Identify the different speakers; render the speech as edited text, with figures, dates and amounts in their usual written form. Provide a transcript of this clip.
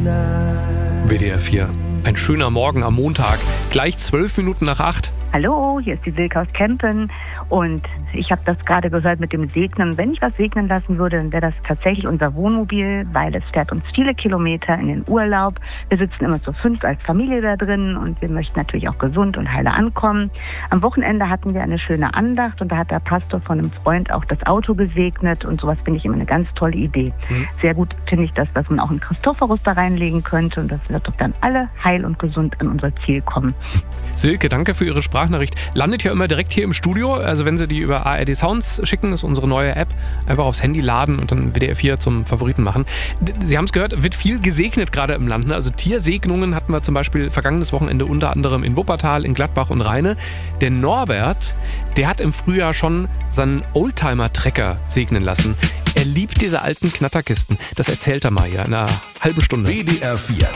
Speaker 1: WDR 4. Ein schöner Morgen am Montag. Gleich 12 Minuten nach 8.
Speaker 2: Hallo, hier ist die Silke aus Kempen und ich habe das gerade gehört mit dem Segnen. Wenn ich was segnen lassen würde, dann wäre das tatsächlich unser Wohnmobil, weil es fährt uns viele Kilometer in den Urlaub. Wir sitzen immer zu 5 als Familie da drin und wir möchten natürlich auch gesund und heile ankommen. Am Wochenende hatten wir eine schöne Andacht und da hat der Pastor von einem Freund auch das Auto gesegnet und sowas finde ich immer eine ganz tolle Idee. Sehr gut finde ich das, dass man auch einen Christophorus da reinlegen könnte und dass wir doch dann alle heil und gesund an unser Ziel kommen.
Speaker 1: Silke, danke für Ihre Sprachnachricht. Landet ja immer direkt hier im Studio. Also wenn Sie die über ARD Sounds schicken, ist unsere neue App. Einfach aufs Handy laden und dann WDR 4 zum Favoriten machen. Sie haben es gehört, wird viel gesegnet gerade im Land. Ne? Also Tiersegnungen hatten wir zum Beispiel vergangenes Wochenende unter anderem in Wuppertal, in Gladbach und Rheine. Der Norbert, der hat im Frühjahr schon seinen Oldtimer-Trecker segnen lassen. Er liebt diese alten Knatterkisten. Das erzählt er mal hier in einer halben Stunde.
Speaker 3: WDR 4